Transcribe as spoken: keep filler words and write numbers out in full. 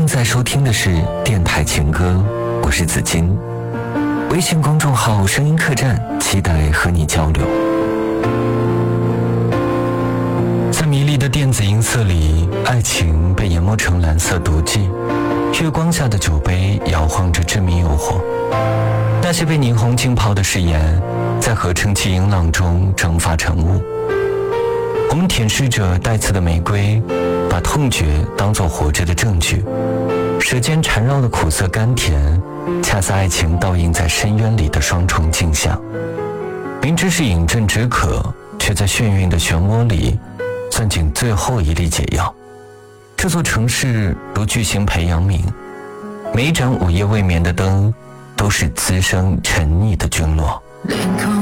正在收听的是电台情歌，我是子金。微信公众号声音客栈，期待和你交流。在迷离的电子音色里，爱情被研磨成蓝色毒剂，月光下的酒杯摇晃着致命诱惑。那些被霓虹浸泡的誓言，在合成器音浪中蒸发成雾。我们舔舐着带刺的玫瑰，把痛觉当作活着的证据。舌尖缠绕的苦涩甘甜，恰似爱情倒映在深渊里的双重镜像。明知是饮鸩止渴，却在眩晕的漩涡里攥紧最后一粒解药。这座城市如巨型培养皿，每一盏午夜未眠的灯都是滋生沉溺的菌落。 凌空